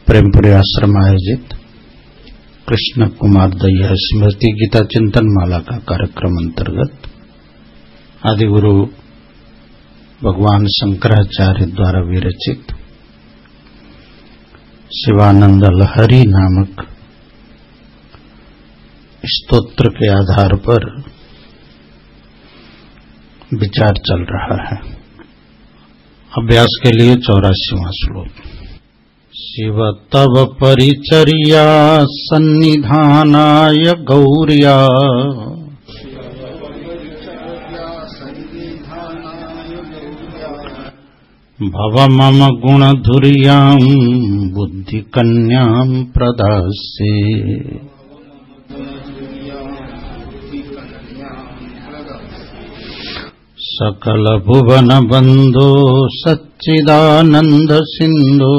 प्रेमपुरी आश्रम आयोजित कृष्ण कुमार दहिया स्मृति गीता चिंतन माला का कार्यक्रम अंतर्गत आदिगुरु भगवान शंकराचार्य द्वारा विरचित शिवानंद लहरी नामक स्तोत्र के आधार पर विचार चल रहा है। अभ्यास के लिए 84वां श्लोक। शिव तव परिचर्या सन्निधानाय गौर्या भव मम गुणधुर्यां बुद्धिकन्यां प्रदास्ये। सकल भुवन बंधो सच्चिदानंद सिंधो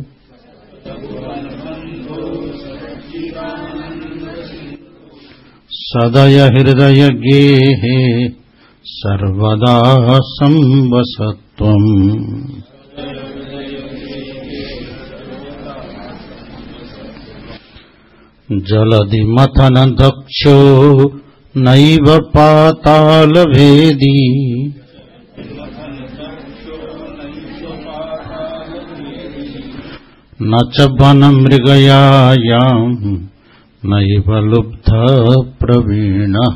सदय हृदय गेहे सर्वदा संवसत्वम्। जलधि मथन दक्षो नैव पाताल भेदी न च वन मृगयायाम् नैव लुब्ध प्रवीणः।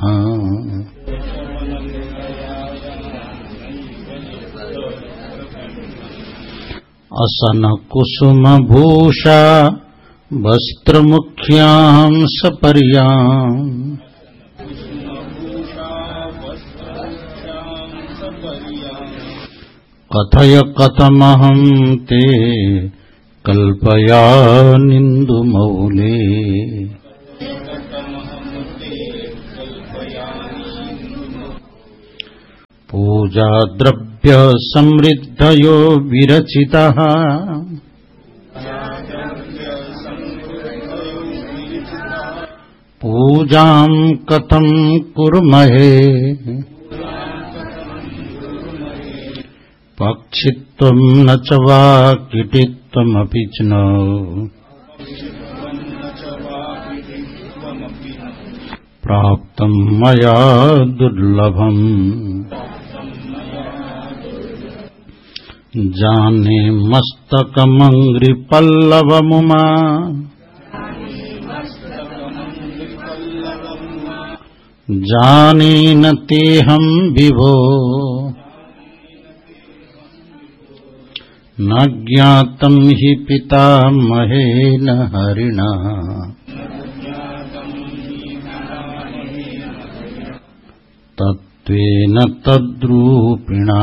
असन कुसुम भूषा वस्त्रमुख्यां सपर्याम् कथय कथमहं ते कल्पयानिन्दुमौले। पूजा द्रव्य समृद्धयो विरचितः पूजां कथं कुर्महे। पक्षित्वं न च वा कीटित्वमपि च न प्राप्तं मया दुर्लभम्। जाने मस्तकमङ्घ्रिपल्लवमुमा जाने न तेऽहं विभो न ज्ञातं हि पितामहेन हरिणा। तत्त्वेन तद्रूपिणा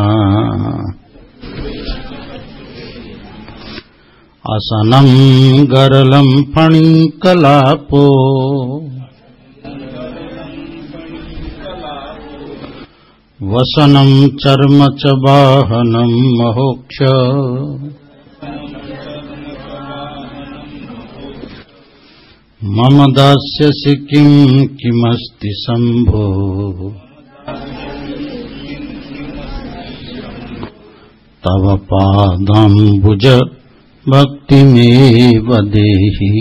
असनं गरलं फणिकलापो वसनं चर्म च वाहनं महोक्ष। मम दास्यसि किं किमस्ति शम्भो तव पादाम्बुज भक्तिमेव देहि।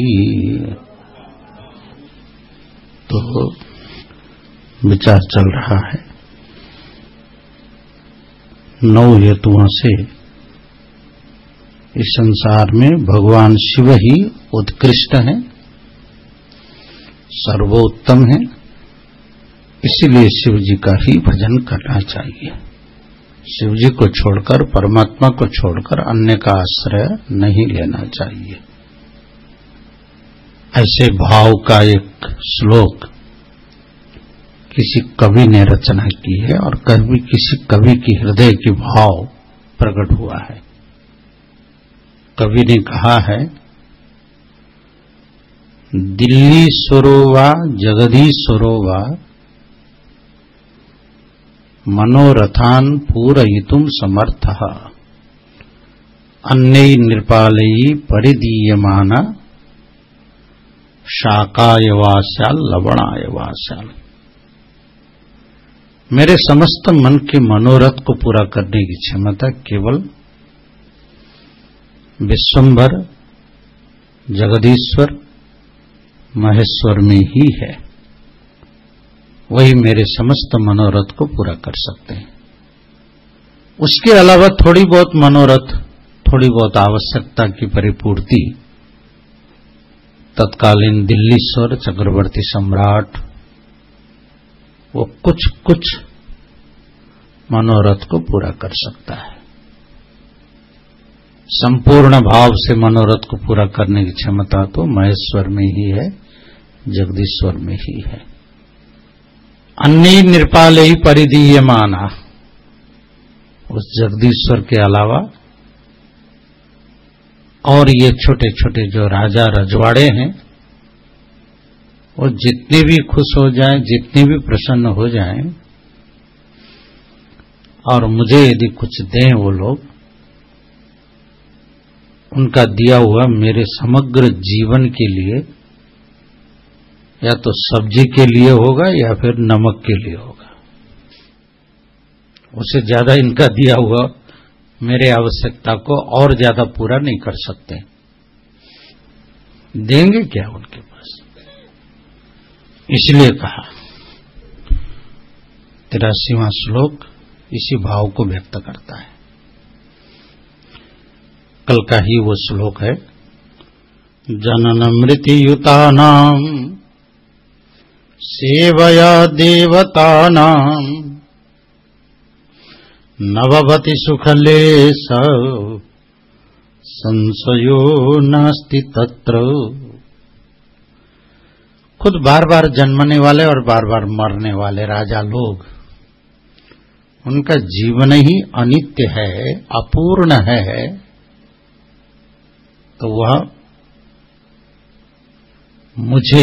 तो विचार चल रहा है 9 हेतुओं से इस संसार में भगवान शिव ही उत्कृष्ट है, सर्वोत्तम है, इसीलिए शिव जी का ही भजन करना चाहिए। शिव जी को छोड़कर, परमात्मा को छोड़कर अन्य का आश्रय नहीं लेना चाहिए। ऐसे भाव का एक श्लोक किसी कवि ने रचना की है और कभी किसी कवि की हृदय की भाव प्रकट हुआ है। कवि ने कहा है, दिल्ली सुरोवा जगदीश्वरोवा मनोरथान पूरयितुं समर्थः अन्यै नृपालैः परिदीयमान शाकाय वास्याल लवणाय वास्याल। मेरे समस्त मन के मनोरथ को पूरा करने की क्षमता केवल विश्वंभर जगदीश्वर महेश्वर में ही है। वही मेरे समस्त मनोरथ को पूरा कर सकते हैं। उसके अलावा थोड़ी बहुत मनोरथ, थोड़ी बहुत आवश्यकता की परिपूर्ति तत्कालीन दिल्लीश्वर चक्रवर्ती सम्राट वो कुछ कुछ मनोरथ को पूरा कर सकता है। संपूर्ण भाव से मनोरथ को पूरा करने की क्षमता तो महेश्वर में ही है, जगदीश्वर में ही है। अन्य निरपाले ही परिदीयमाना, उस जगदीश्वर के अलावा और ये छोटे छोटे जो राजा रजवाड़े हैं वो जितने भी खुश हो जाएं, जितने भी प्रसन्न हो जाएं और मुझे यदि कुछ दें वो लोग, उनका दिया हुआ मेरे समग्र जीवन के लिए या तो सब्जी के लिए होगा या फिर नमक के लिए होगा। उससे ज्यादा इनका दिया हुआ मेरे आवश्यकता को और ज्यादा पूरा नहीं कर सकते। देंगे क्या उनके पास? इसलिए कहा 83वां श्लोक इसी भाव को व्यक्त करता है। कल का ही वो श्लोक है, जनन मृत्युयुतानां सेवया देवतानां नववति सुखलेश संशयो नास्ति तत्र। खुद बार बार जन्मने वाले और बार बार मरने वाले राजा लोग, उनका जीवन ही अनित्य है, अपूर्ण है, तो वह मुझे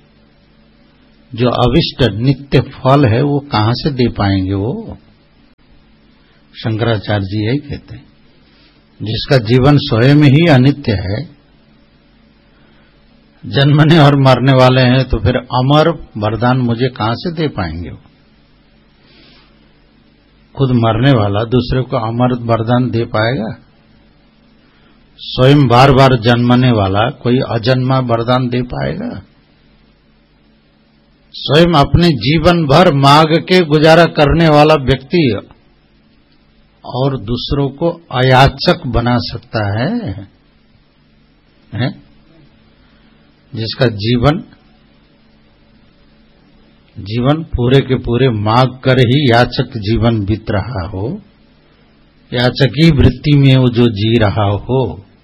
जो अविष्ट नित्य फल है वो कहां से दे पाएंगे? वो शंकराचार्य जी यही कहते हैं, जिसका जीवन स्वयं ही अनित्य है, जन्मने और मरने वाले हैं, तो फिर अमर वरदान मुझे कहां से दे पाएंगे? खुद मरने वाला दूसरे को अमर वरदान दे पाएगा? स्वयं बार बार जन्मने वाला कोई अजन्मा वरदान दे पाएगा? स्वयं अपने जीवन भर मांग के गुजारा करने वाला व्यक्ति और दूसरों को अयाचक बना सकता है? जिसका जीवन पूरे के पूरे मांग कर ही याचक जीवन बीत रहा हो, याचकी वृत्ति में वो जो जी रहा हो,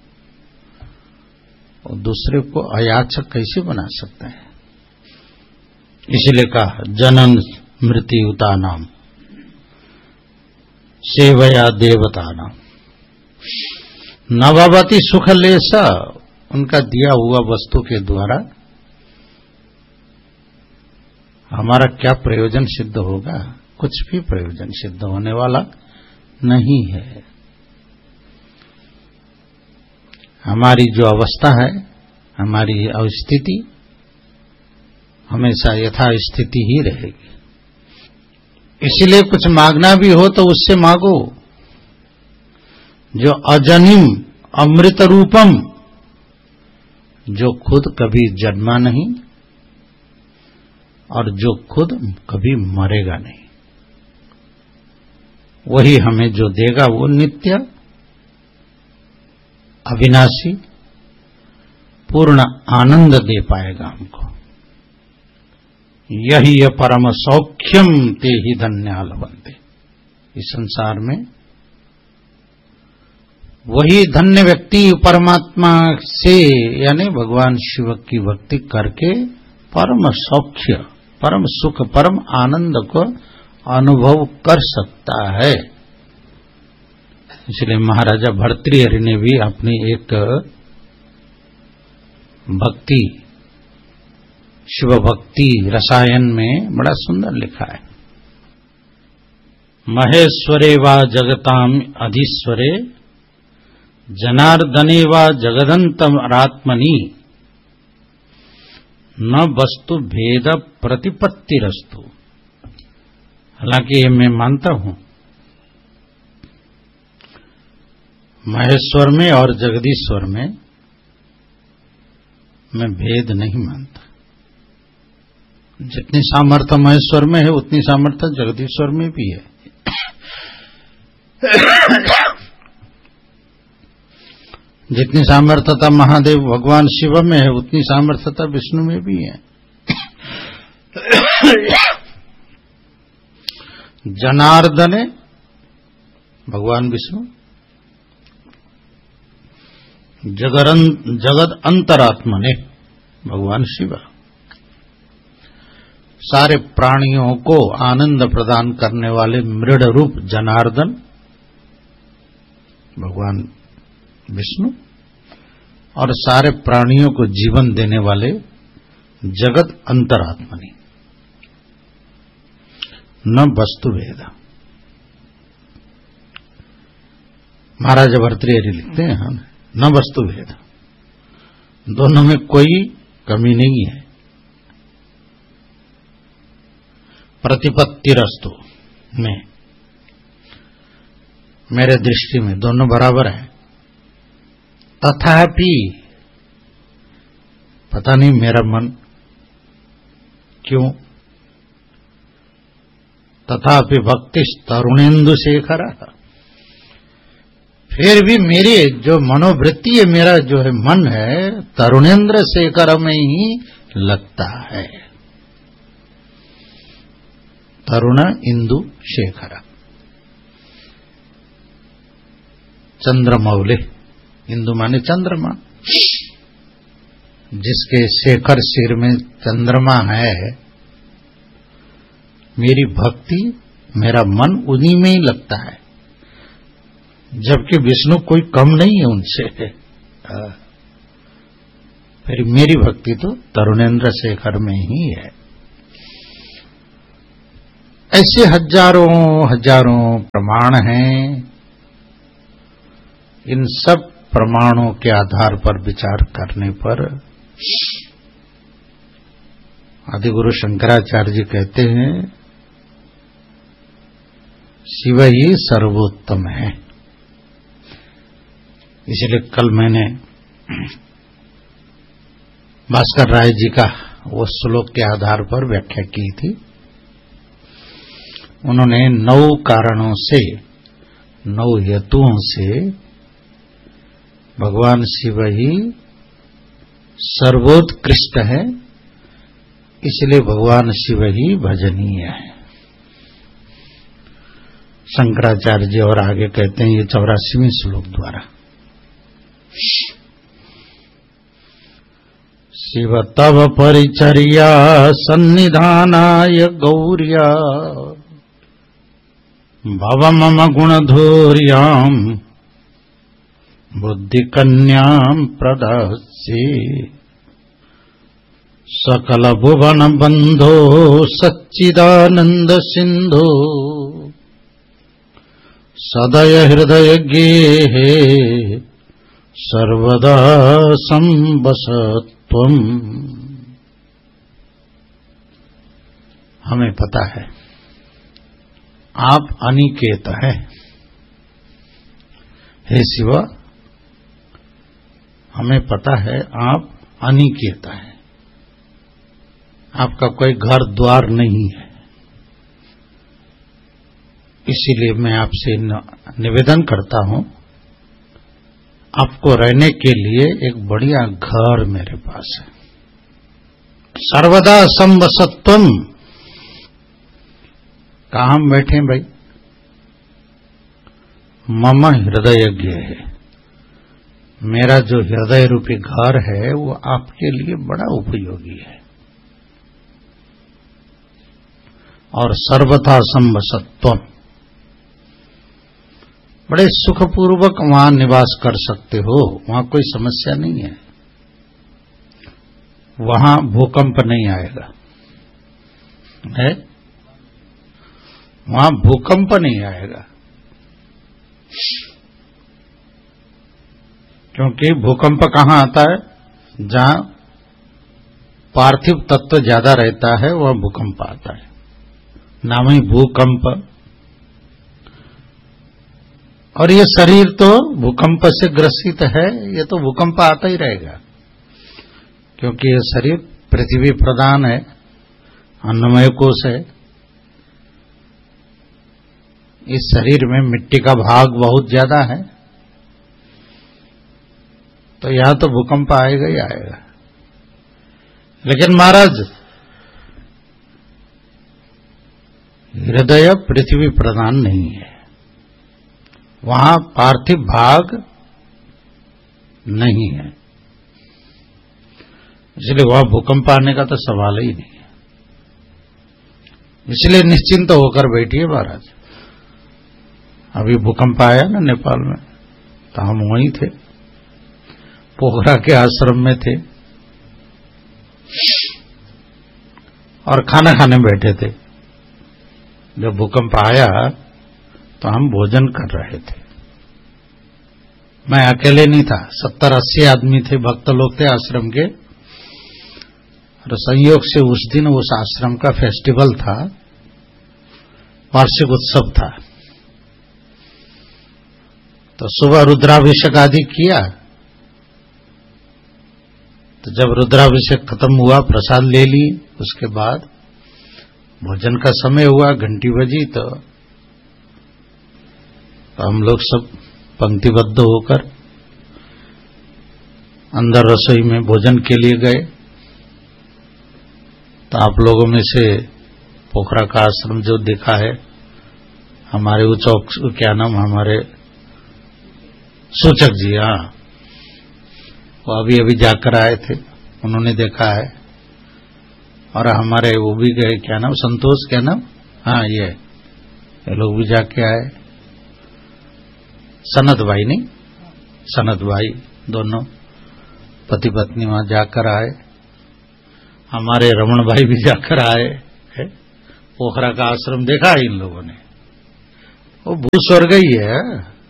और दूसरे को अयाचक कैसे बना सकता है? इसलिए कहा जनन मृत्युतानाम सेवया देवतानाम नववति सुखलेश। उनका दिया हुआ वस्तु के द्वारा हमारा क्या प्रयोजन सिद्ध होगा? कुछ भी प्रयोजन सिद्ध होने वाला नहीं है। हमारी जो अवस्था है, हमारी स्थिति हमेशा यथा स्थिति ही रहेगी। इसलिए कुछ मांगना भी हो तो उससे मांगो जो अजनिम अमृत रूपम, जो खुद कभी जन्मा नहीं और जो खुद कभी मरेगा नहीं, वही हमें जो देगा वो नित्य अविनाशी पूर्ण आनंद दे पाएगा हमको। यही है परम सौख्यम ते ही धन्या लभन्ते। इस संसार में वही धन्य व्यक्ति परमात्मा से यानी भगवान शिव की भक्ति करके परम सौख्य, परम सुख, परम आनंद को अनुभव कर सकता है। इसलिए महाराजा भर्तृहरि ने भी अपनी एक भक्ति, शिव भक्ति रसायन में बड़ा सुंदर लिखा है। महेश्वरे वा जगताम अधीश्वरे जनार्दने वा जगदंतरात्मनि न वस्तु भेद प्रतिपत्तिरस्तु। हालांकि ये मैं मानता हूं, महेश्वर में और जगदीश्वर में मैं भेद नहीं मानता। जितनी सामर्थ्य महेश्वर में है उतनी सामर्थ्य जगदीश्वर में भी है। जितनी सामर्थ्यता महादेव भगवान शिव में है उतनी सामर्थ्यता विष्णु में भी है। जनार्दने भगवान विष्णु, जगद अंतरात्मने भगवान शिव, सारे प्राणियों को आनंद प्रदान करने वाले मृड रूप जनार्दन भगवान विष्णु, और सारे प्राणियों को जीवन देने वाले जगत अंतरात्मनि। न वस्तु भेद। महाराज भर्तृहरि लिखते हैं न वस्तु भेद, दोनों में कोई कमी नहीं है। प्रतिपत्तिरस्तु में मेरे दृष्टि में दोनों बराबर है। तथापि पता नहीं मेरा मन क्यों, तथापि भक्ति तरुणेन्दु शेखर, फिर भी मेरी जो मनोवृत्ति है, मेरा जो है मन है, तरुणेन्द्र शेखर में ही लगता है। तरुण इंदु शेखर, चंद्रमौले, इंदु माने चंद्रमा, जिसके शेखर सिर में चंद्रमा है, मेरी भक्ति मेरा मन उन्हीं में ही लगता है। जबकि विष्णु कोई कम नहीं है उनसे, फिर मेरी भक्ति तो तरुणेन्द्र शेखर में ही है। ऐसे हजारों हजारों प्रमाण हैं। इन सब प्रमाणों के आधार पर विचार करने पर आदिगुरु शंकराचार्य जी कहते हैं शिव ही सर्वोत्तम है। इसलिए कल मैंने भास्कर राय जी का वो श्लोक के आधार पर व्याख्या की थी। उन्होंने 9 कारणों से, 9 हेतुओं से भगवान शिव ही सर्वोत्कृष्ट है, इसलिए भगवान शिव ही भजनीय है। शंकराचार्य जी और आगे कहते हैं ये 84वें श्लोक द्वारा, शिव तव परिचर्या सन्निधानाय गौर्या भव मम गुणधूर्याम् बुद्धि कन्यां प्रदास्ये सकल भुवन बंधो सच्चिदानंद सिंधु सदय हृदय गेहे सर्वदा संबसत्वम्। हमें पता है आप अनिकेत है। हे शिव, हमें पता है आप अनिकेत है, आपका कोई घर द्वार नहीं है। इसीलिए मैं आपसे निवेदन करता हूं, आपको रहने के लिए एक बढ़िया घर मेरे पास है। सर्वदा संबसत्वम, कहाँ हम बैठे भाई? मम हृदय है, मेरा जो हृदय रूपी घर है वो आपके लिए बड़ा उपयोगी है। और सर्वथा संबसत्वम, बड़े सुखपूर्वक वहां निवास कर सकते हो, वहां कोई समस्या नहीं है, वहां भूकंप नहीं आएगा है, वहां भूकंप नहीं आएगा। क्योंकि भूकंप कहां आता है? जहां पार्थिव तत्व ज्यादा रहता है वह भूकंप आता है, नाम ही भूकंप। और ये शरीर तो भूकंप से ग्रसित है, ये तो भूकंप आता ही रहेगा। क्योंकि ये शरीर पृथ्वी प्रधान है, अन्नमय कोश है। इस शरीर में मिट्टी का भाग बहुत ज्यादा है, तो यहां तो भूकंप आएगा ही आएगा। लेकिन महाराज, हृदय पृथ्वी प्रधान नहीं है, वहां पार्थिव भाग नहीं है, इसलिए वहां भूकंप आने का तो सवाल ही नहीं है। इसलिए निश्चिंत होकर बैठिए महाराज। अभी भूकंप आया ना नेपाल में, तो हम वहीं थे, पोखरा के आश्रम में थे और खाना खाने बैठे थे। जब भूकंप आया तो हम भोजन कर रहे थे। मैं अकेले नहीं था, 70-80 आदमी थे, भक्त लोग थे आश्रम के। और संयोग से उस दिन उस आश्रम का फेस्टिवल था, वार्षिक उत्सव था। तो सुबह रुद्राभिषेक आदि किया। तो जब रुद्राभिषेक खत्म हुआ, प्रसाद ले ली, उसके बाद भोजन का समय हुआ, घंटी बजी, तो हम लोग सब पंक्तिबद्ध होकर अंदर रसोई में भोजन के लिए गए। तो आप लोगों में से पोखरा का आश्रम जो देखा है, हमारे क्या नाम, हमारे सूचक जी, हाँ, वो अभी अभी जाकर आए थे, उन्होंने देखा है। और हमारे वो भी गए, क्या नाम, संतोष, क्या नाम, हाँ, ये लोग भी जाके आए। सनत भाई नहीं, सनत भाई, दोनों पति पत्नी वहां जाकर आए। हमारे रमण भाई भी जाकर आए। पोखरा का आश्रम देखा है इन लोगों ने, वो भूस्वर्ग ही है,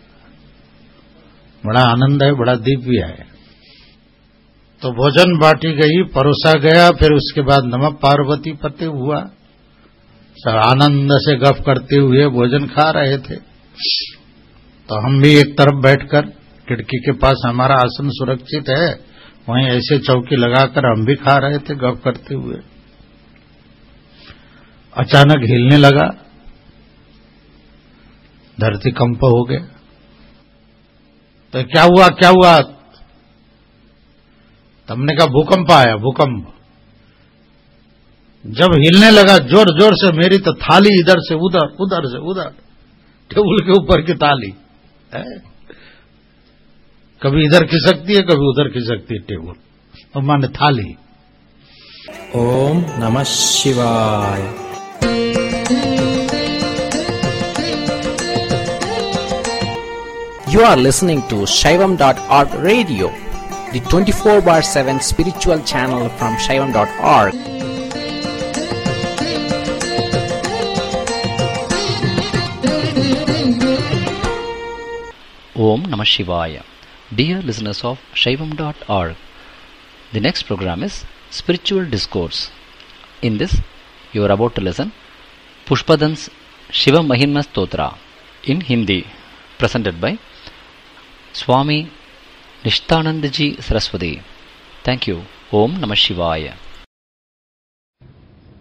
बड़ा आनंद है, बड़ा दिव्य है। तो भोजन बांटी गई, परोसा गया, फिर उसके बाद नमः पार्वती पते हुआ। सब आनंद से गप करते हुए भोजन खा रहे थे। तो हम भी एक तरफ बैठकर, खिड़की के पास हमारा आसन सुरक्षित है, वहीं ऐसे चौकी लगाकर हम भी खा रहे थे गप करते हुए। अचानक हिलने लगा, धरती कंप हो गया। तो क्या हुआ, क्या हुआ? हमने कहा भूकंप आया, भूकंप। जब हिलने लगा जोर जोर से, मेरी तो थाली इधर से उधर, उधर से उधर, टेबल के ऊपर की थाली है, कभी इधर खिसकती है, कभी उधर खिसकती है टेबल, और माने थाली। ओम नमः शिवाय। You are listening to Shaivam.org radio, the 24/7 spiritual channel from Shaivam.org. Om Namah Shivaya. Dear listeners of Shaivam.org, the next program is Spiritual Discourse. In this, you are about to listen Pushpadan's Shiva Mahimma Stotra in Hindi, presented by Swami Nishtanandaji Saraswati. Thank you. Om Namah Shivaya.